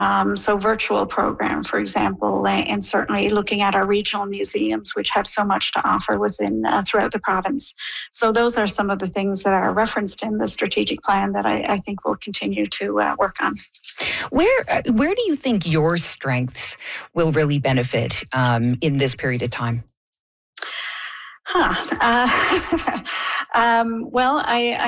So virtual program, for example, and certainly looking at our regional museums, which have so much to offer within throughout the province. So those are some of the things that are referenced in the strategic plan that I think we'll continue to work on. Where do you think your strengths will really benefit in this period of time? Well,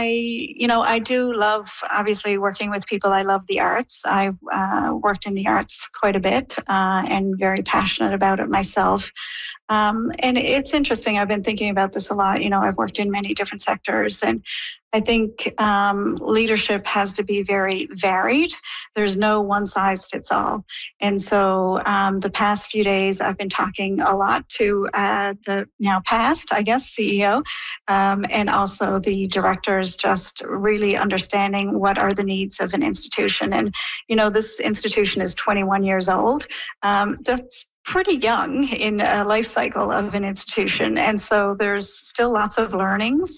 I do love obviously working with people. I love the arts. I've worked in the arts quite a bit and very passionate about it myself. And it's interesting. I've been thinking about this a lot. I've worked in many different sectors, and I think leadership has to be very varied. There's no one size fits all. And so the past few days, I've been talking a lot to the now past, I guess, CEO, and also the directors, just really understanding what are the needs of an institution. And, this institution is 21 years old. That's pretty young in a life cycle of an institution. And so there's still lots of learnings.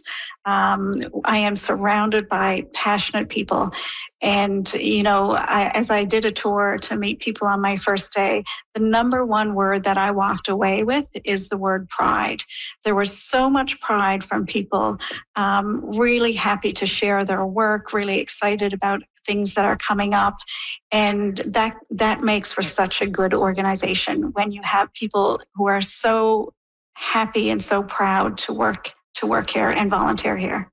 I am surrounded by passionate people. And, as I did a tour to meet people on my first day, the number one word that I walked away with is the word pride. There was so much pride from people, really happy to share their work, really excited about things that are coming up. And that makes for such a good organization when you have people who are so happy and so proud to work here and volunteer here.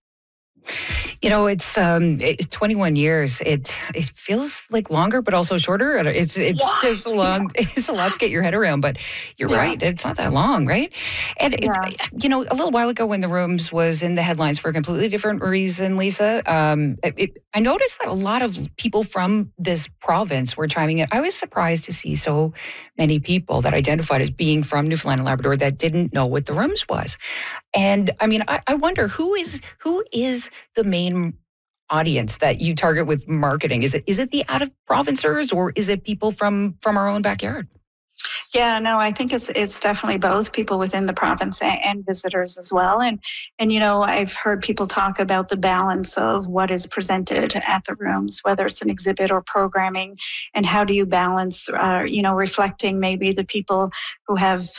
It's 21 years. It feels like longer, but also shorter. It's just long. It's a lot to get your head around. But you're right. It's not that long, right? And a little while ago, when the Rooms was in the headlines for a completely different reason, Lisa, I noticed that a lot of people from this province were chiming in. I was surprised to see so many people that identified as being from Newfoundland and Labrador that didn't know what the Rooms was. And I wonder who is the main audience that you target with marketing? Is it the out of provincers, or is it people from our own backyard? Yeah, no, I think it's definitely both, people within the province and visitors as well. And I've heard people talk about the balance of what is presented at the Rooms, whether it's an exhibit or programming, and how do you balance, reflecting maybe the people who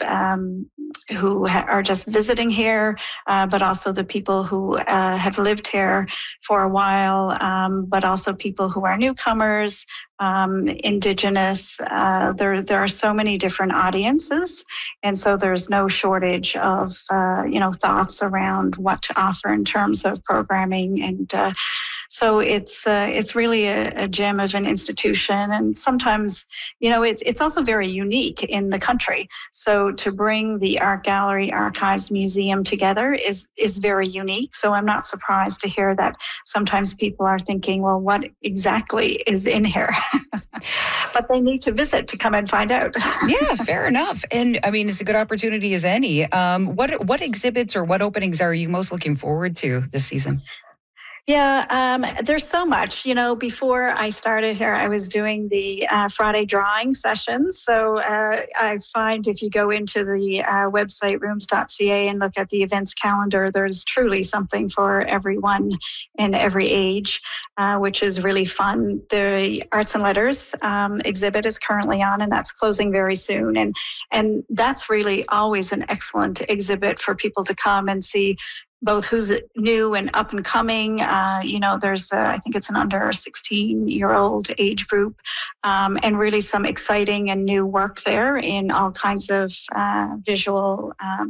are just visiting here, but also the people who have lived here for a while, but also people who are newcomers, Indigenous. There are so many different audiences, and so there's no shortage of thoughts around what to offer in terms of programming, and so it's really a gem of an institution. And sometimes it's also very unique in the country. So to bring the Art Gallery, Archives, Museum together is very unique. So I'm not surprised to hear that sometimes people are thinking, well, what exactly is in here? But they need to visit to come and find out. Yeah, fair enough. And it's a good opportunity as any. What exhibits or what openings are you most looking forward to this season? Yeah, there's so much. Before I started here, I was doing the Friday drawing sessions. So I find if you go into the website rooms.ca and look at the events calendar, there's truly something for everyone in every age, which is really fun. The Arts and Letters exhibit is currently on, and that's closing very soon. And that's really always an excellent exhibit for people to come and see both who's new and up and coming. There's, I think it's an under 16-year-old age group, and really some exciting and new work there in all kinds of visual,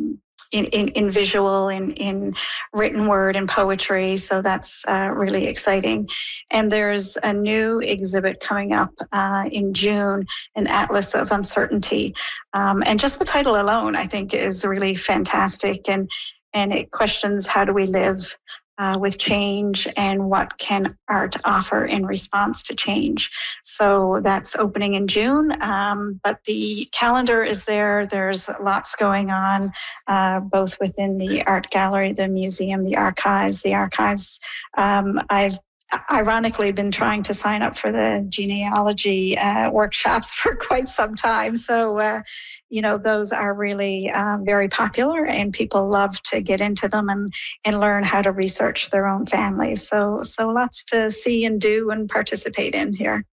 in visual, in written word and poetry. So that's really exciting. And there's a new exhibit coming up in June, an Atlas of Uncertainty. And just the title alone, I think, is really fantastic. And it questions, how do we live with change, and what can art offer in response to change? So that's opening in June, but the calendar is there. There's lots going on, both within the Art Gallery, the museum, the archives. I've ironically been trying to sign up for the genealogy workshops for quite some time. So, those are really very popular, and people love to get into them and learn how to research their own families. So lots to see and do and participate in here.